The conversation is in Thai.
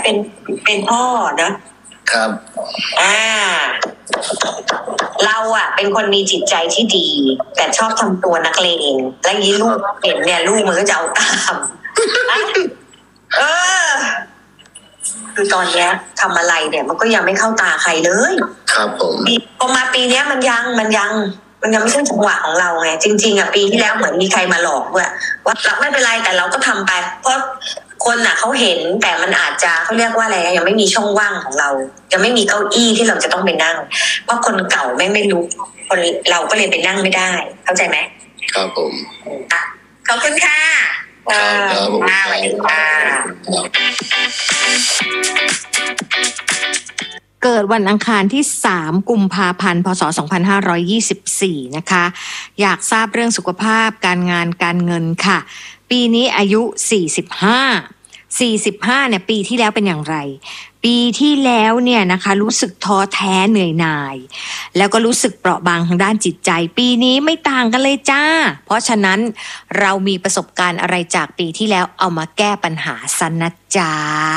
เป็นพ่อนะครับเราเป็นคนมีจิตใจที่ดีแต่ชอบทำตัวนักเลงแล้วยี่ลูกเห็นเนี่ยลูกมันก็จะเอาตามคือตอนเนี้ยทำอะไรเนี่ยมันก็ยังไม่เข้าตาใครเลยครับผมพอมาปีนี้มันยังไม่ใช่จังหวะของเราไงจริงๆปีที่แล้วเหมือนมีใครมาหลอกว่าเราไม่เป็นไรแต่เราก็ทำไปเพราะคนเขาเห็นแต่มันอาจจะเขาเรียกว่าอะไรยังไม่มีช่องว่างของเรายังไม่มีเก้าอี้ที่เราจะต้องไปนั่งเพราะคนเก่าไม่รู้คนเราก็เลยไปนั่งไม่ได้เข้าใจไหมครับผมขอบคุณค่ะครับผมสวัสดีค่ะเกิดวันอังคารที่3 กุมภาพันธ์พศ2524นะคะอยากทราบเรื่องสุขภาพการงานการเงินค่ะปีนี้อายุ45เนี่ยปีที่แล้วเป็นอย่างไรปีที่แล้วเนี่ยนะคะรู้สึกท้อแท้เหนื่อยหน่ายแล้วก็รู้สึกเปราะบางทางด้านจิตใจปีนี้ไม่ต่างกันเลยจ้าเพราะฉะนั้นเรามีประสบการณ์อะไรจากปีที่แล้วเอามาแก้ปัญหาซะนะจ๊ะ